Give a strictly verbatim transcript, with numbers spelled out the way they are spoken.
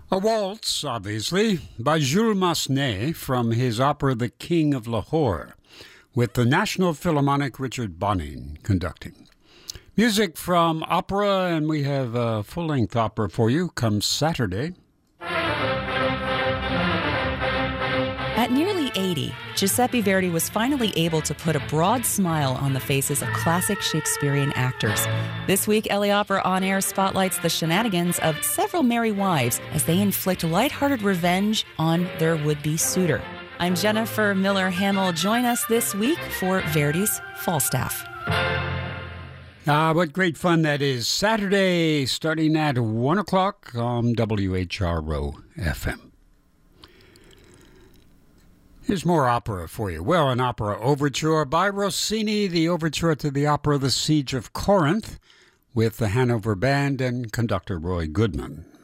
A waltz, obviously, by Jules Massenet from his opera The King of Lahore, with the National Philharmonic Richard Bonning conducting. Music from opera, and we have a full-length opera for you come Saturday. At nearly eighty, Giuseppe Verdi was finally able to put a broad smile on the faces of classic Shakespearean actors. This week, L A Opera On Air spotlights the shenanigans of several merry wives as they inflict lighthearted revenge on their would-be suitor. I'm Jennifer Miller-Hamill. Join us this week for Verdi's Falstaff. Ah, what great fun that is. Saturday, starting at one o'clock on W H R O F M. Here's more opera for you. Well, an opera overture by Rossini, the overture to the opera The Siege of Corinth, with the Hanover Band and conductor Roy Goodman.